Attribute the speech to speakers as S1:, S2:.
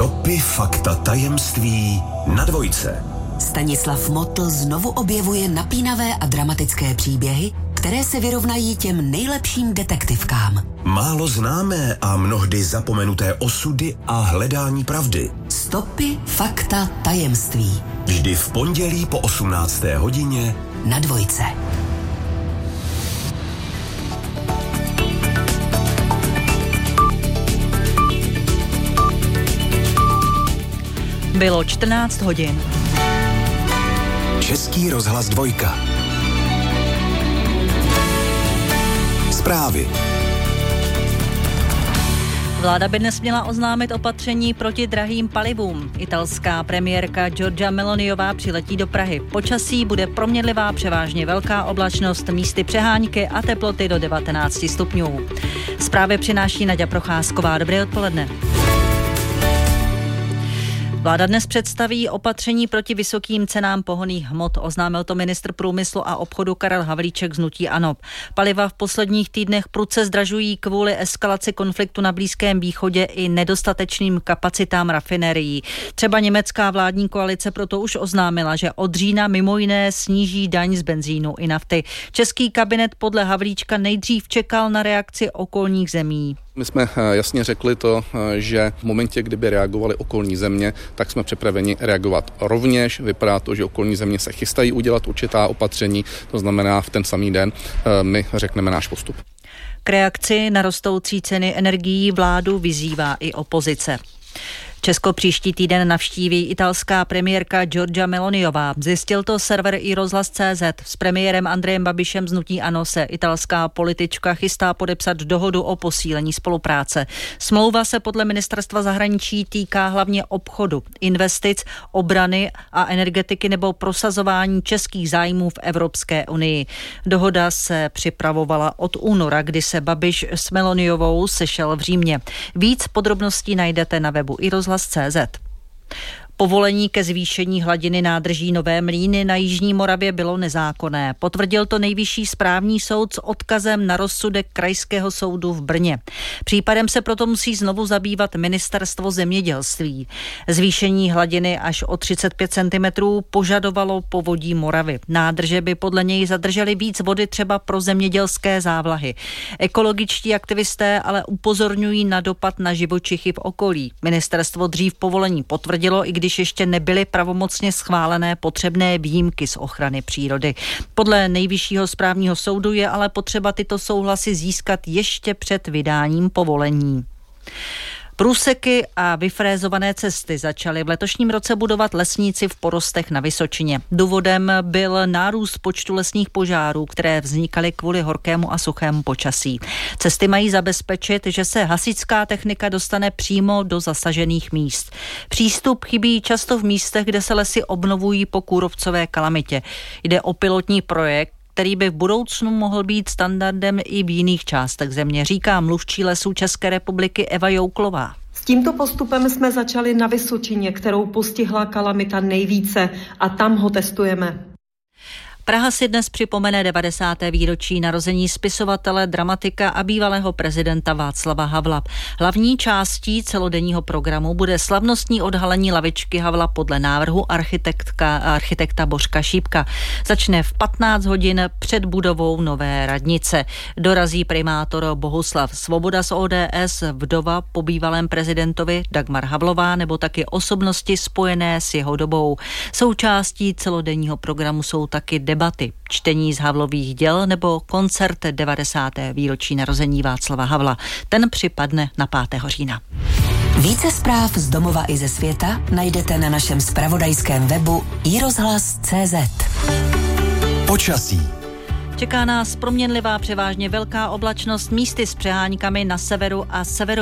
S1: Stopy, fakta, tajemství na Dvojce.
S2: Stanislav Motl znovu objevuje napínavé a dramatické příběhy, které se vyrovnají těm nejlepším detektivkám.
S1: Málo známé a mnohdy zapomenuté osudy a hledání pravdy.
S2: Stopy, fakta, tajemství.
S1: Vždy v pondělí po 18. hodině
S2: na Dvojce.
S3: Bylo 14 hodin.
S1: Český rozhlas Dvojka. Zprávy.
S3: Vláda by dnes měla oznámit opatření proti drahým palivům. Italská premiérka Giorgia Meloniová přiletí do Prahy. Počasí bude proměnlivá, převážně velká oblačnost, místy přehánky a teploty do 19 stupňů. Zprávy přináší Naďa Procházková. Dobré odpoledne. Vláda dnes představí opatření proti vysokým cenám pohonných hmot. Oznámil to ministr průmyslu a obchodu Karel Havlíček z hnutí ANO. Paliva v posledních týdnech prudce zdražují kvůli eskalaci konfliktu na Blízkém východě i nedostatečným kapacitám rafinerií. Třeba německá vládní koalice proto už oznámila, že od října mimo jiné sníží daň z benzínu i nafty. Český kabinet podle Havlíčka nejdřív čekal na reakci okolních zemí.
S4: My jsme jasně řekli to, že v momentě, kdyby reagovaly okolní země, tak jsme připraveni reagovat rovněž. Vypadá to, že okolní země se chystají udělat určitá opatření, to znamená v ten samý den my řekneme náš postup.
S3: K reakci na rostoucí ceny energií vládu vyzývá i opozice. Česko příští týden navštíví italská premiérka Giorgia Meloniová. Zjistil to server iRozhlas.cz. S premiérem Andrejem Babišem z hnutí ANO se italská politička chystá podepsat dohodu o posílení spolupráce. Smlouva se podle ministerstva zahraničí týká hlavně obchodu, investic, obrany a energetiky nebo prosazování českých zájmů v Evropské unii. Dohoda se připravovala od února, kdy se Babiš s Meloniovou sešel v Římě. Víc podrobností najdete na webu iRozhlas.cz. Povolení ke zvýšení hladiny nádrží Nové Mlýny na jižní Moravě bylo nezákonné. Potvrdil to Nejvyšší správní soud s odkazem na rozsudek Krajského soudu v Brně. Případem se proto musí znovu zabývat Ministerstvo zemědělství. Zvýšení hladiny až o 35 cm požadovalo Povodí Moravy. Nádrže by podle něj zadržely víc vody třeba pro zemědělské závlahy. Ekologičtí aktivisté ale upozorňují na dopad na živočichy v okolí. Ministerstvo dřív povolení potvrdilo, i když ještě nebyly pravomocně schválené potřebné výjimky z ochrany přírody. Podle Nejvyššího správního soudu je ale potřeba tyto souhlasy získat ještě před vydáním povolení. Průseky a vyfrézované cesty začaly v letošním roce budovat lesníci v porostech na Vysočině. Důvodem byl nárůst počtu lesních požárů, které vznikaly kvůli horkému a suchému počasí. Cesty mají zabezpečit, že se hasičská technika dostane přímo do zasažených míst. Přístup chybí často v místech, kde se lesy obnovují po kůrovcové kalamitě. Jde o pilotní projekt, který by v budoucnu mohl být standardem i v jiných částech země, říká mluvčí Lesů České republiky Eva Jouklová.
S5: S tímto postupem jsme začali na Vysočině, kterou postihla kalamita nejvíce, a tam ho testujeme.
S3: Praha si dnes připomene 90. výročí narození spisovatele, dramatika a bývalého prezidenta Václava Havla. Hlavní částí celodenního programu bude slavnostní odhalení lavičky Havla podle návrhu architekta Bořka Šípka. Začne v 15 hodin před budovou nové radnice. Dorazí primátor Bohuslav Svoboda z ODS, vdova po bývalém prezidentovi Dagmar Havlová nebo taky osobnosti spojené s jeho dobou. Součástí celodenního programu jsou taky debaty, čtení z Havlových děl nebo koncert 90. výročí narození Václava Havla. Ten připadne na 5. října.
S2: Více zpráv z domova i ze světa najdete na našem zpravodajském webu iRozhlas.cz.
S1: Počasí.
S3: Čeká nás proměnlivá, převážně velká oblačnost, místy s přeháňkami na severu a severovýchodě.